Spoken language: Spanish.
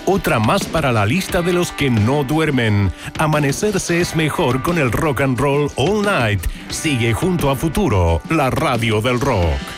Otra más para la lista de los que no duermen. Amanecerse es mejor con el rock and roll all night. Sigue junto a Futuro, la radio del rock.